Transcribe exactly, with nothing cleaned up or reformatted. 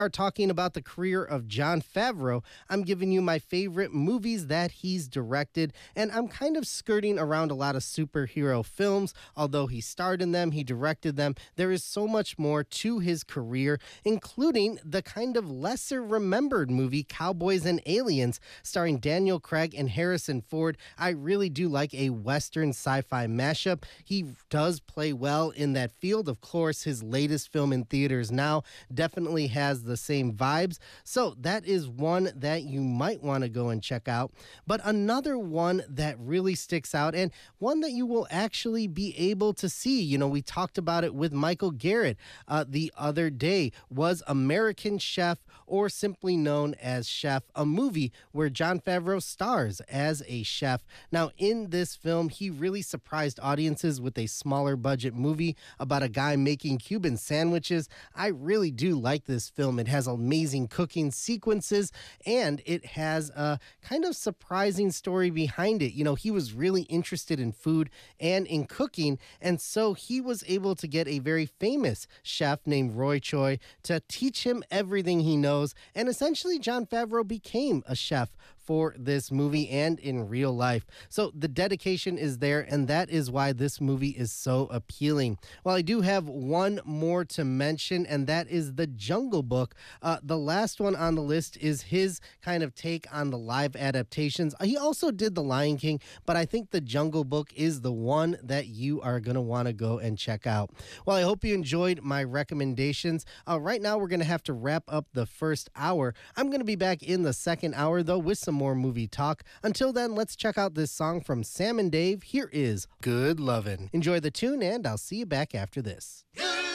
are talking about the career of Jon Favreau, I'm giving you my favorite movies that he's directed, and I'm kind of skirting around a lot of superhero films. Although he starred in them, he directed them, there is so much more to his career, including the kind of lesser remembered movie Cowboys and Aliens, starring Daniel Craig and Harrison Ford. I really do like a Western sci-fi mashup. He does play well in that field. Of course, his latest film in theaters now definitely has the same vibes. So that is one that you might want to go and check out. But another one that really sticks out, and one that you will actually be able to see, you know, we talked about it with Michael Garrett uh, the other day, was American Chef, or simply known as Chef, a movie where Jon Favreau stars as a chef. Now, in this film, he really surprised audiences with a smaller budget movie about a guy making Cuban sandwiches. I really do like this film. It has amazing cooking sequences, and it has a kind of surprising story behind it. You know, he was really interested in food and in cooking, and so he was able to get a very famous chef named Roy Choi to teach him everything he knows, and essentially Jon Favreau became a chef for this movie and in real life. So the dedication is there, and that is why this movie is so appealing. Well, I do have one more to mention, and that is The Jungle Book. Uh, the last one on the list is his kind of take on the live adaptations. He also did The Lion King, but I think The Jungle Book is the one that you are going to want to go and check out. Well, I hope you enjoyed my recommendations. Uh, right now, we're going to have to wrap up the first hour. I'm going to be back in the second hour, though, with some more movie talk. Until then, let's check out this song from Sam and Dave. Here is Good Lovin'. Enjoy the tune, and I'll see you back after this.